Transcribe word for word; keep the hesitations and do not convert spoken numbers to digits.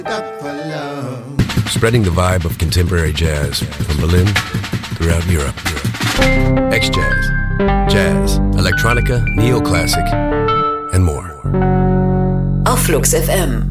Spreading the vibe of contemporary jazz from Berlin throughout Europe. X-Jazz, jazz, electronica, neoclassic, and more. Auf Flux F M.